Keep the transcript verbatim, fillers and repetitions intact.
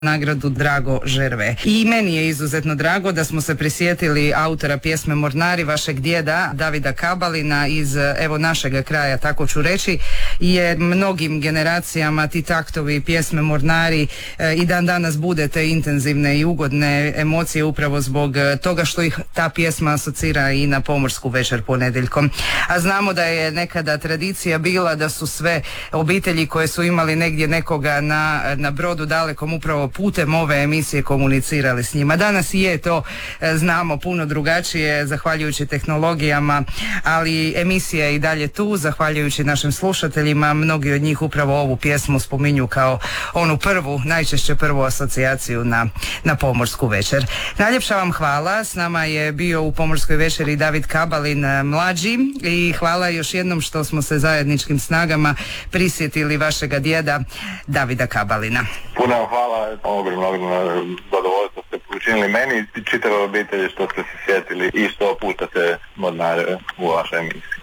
nagradu Drago Žerve. I meni je izuzetno drago da smo se prisjetili autora pjesme Mornari, vašeg djeda Davida Kabalina iz evo našega kraja, tako ću reći, jer mnogim generacijama ti taktovi pjesme Mornari e, i dan danas bude te intenzivne i ugodne emocije upravo zbog toga što ih ta pjesma asocira i na Pomorsku večer ponedjeljkom. A znamo da je nekada tradicija bila da su sve obitelji koje su imali negdje nekoga na, na brodu dalekom upravo putem ove emisije komunicirali s njima. Danas je to, znamo, puno drugačije zahvaljujući tehnologijama, ali emisija je i dalje tu, zahvaljujući našim slušateljima. Mnogi od njih upravo ovu pjesmu spominju kao onu prvu, najčešće prvu asocijaciju na, na Pomorsku večer. Najljepša vam hvala. S nama je bio u Pomorskoj večeri David Kabalin mlađi i hvala još jednom što smo se zajedničkim snagama prisjetili vašega djeda Davida Kabalina. Puno vam hvala, ogromno, ogromno zadovoljstvo ste učinili meni i čitavoj obitelji što ste se sjetili i sto puta se Mornare u vašoj emisiji.